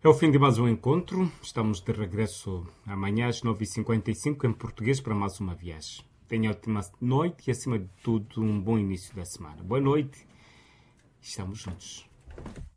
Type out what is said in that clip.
É o fim de mais um encontro. Estamos de regresso amanhã às 9h55 em português para mais uma viagem. Tenha ótima noite e, acima de tudo, um bom início da semana. Boa noite. Estamos juntos.